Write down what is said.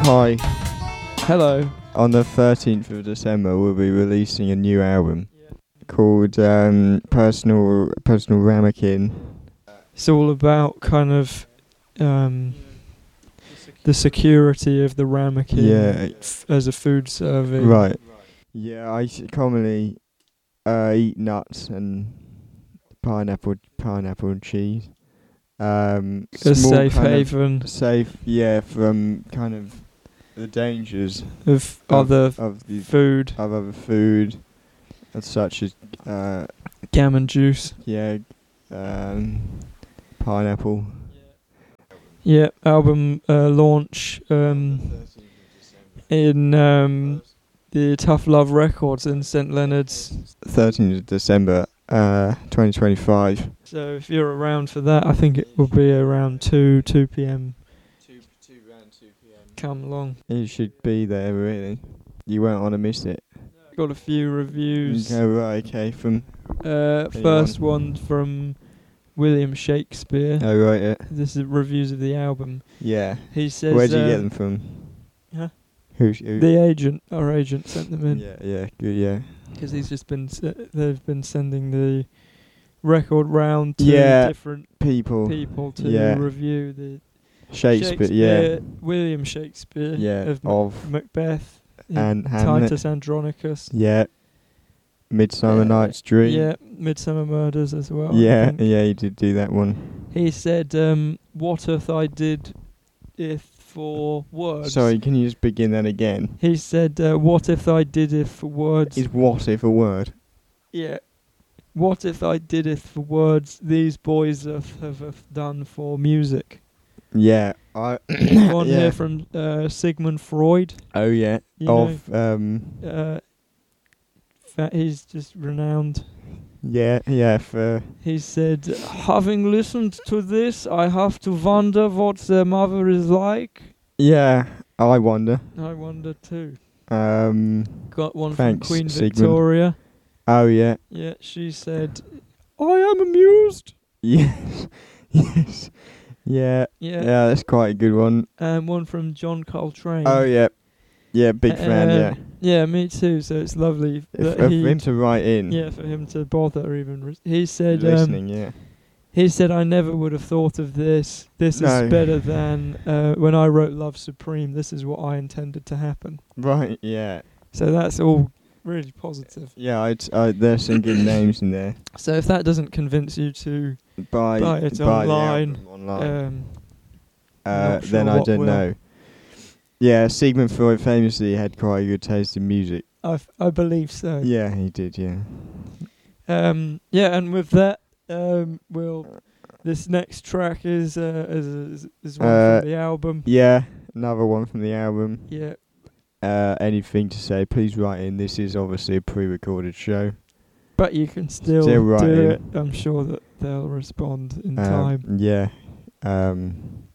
Hi. Hello. On the 13th of December, we'll be releasing a new album called Personal Ramekin. It's all about kind of the security of the ramekin as a food serving. Right. Yeah, I commonly eat nuts and pineapple and cheese. A safe haven. Safe, from kind of the dangers of other food, such as gammon juice. Pineapple. Yeah, album launch in the Tough Love Records in St Leonard's. 13th of December, 2025. So if you're around for that, I think it will be around 2 p.m. Come along. You should be there, really. You won't want to miss it. Got a few reviews. Okay, from... first one from William Shakespeare. Oh, right, yeah. This is reviews of the album. Yeah. He says... Where'd you get them from? Huh? Who? The agent. Our agent sent them in. Yeah, good, yeah. Because he's just been... they've been sending the record round to different people to review the... Shakespeare, William Shakespeare of Macbeth and Hamlet. Titus Andronicus. Yeah. Midsummer Night's Dream. Yeah, Midsummer Murders as well. Yeah, he did do that one. He said, what if I did if for words? Sorry, can you just begin that again? He said, what if I did if for words? Is what if a word? Yeah. What if I did if for words these boys have done for music? Yeah, one here from Sigmund Freud. Oh yeah, he's just renowned. For he said, having listened to this, I have to wonder what their mother is like. Yeah, I wonder. I wonder too. Got one from Queen Sigmund. Victoria. Oh yeah. Yeah, she said, I am amused. Yes. Yes. Yeah, that's quite a good one. One from John Coltrane. Oh yeah, big fan. Yeah, me too. So it's lovely for him to write in. Yeah, for him to bother even. He said, listening. He said, I never would have thought of this. This is better than when I wrote Love Supreme. This is what I intended to happen. Right. Yeah. So that's all really positive. Yeah, there's some good names in there. So if that doesn't convince you to buy it online, then I don't know. Yeah, Sigmund Freud famously had quite a good taste in music. I believe so. Yeah, he did. Yeah. And with that, this next track is one from the album. Yeah, another one from the album. Yeah. Anything to say? Please write in. This is obviously a pre-recorded show. But you can still do it. I'm sure that they'll respond in time. Yeah.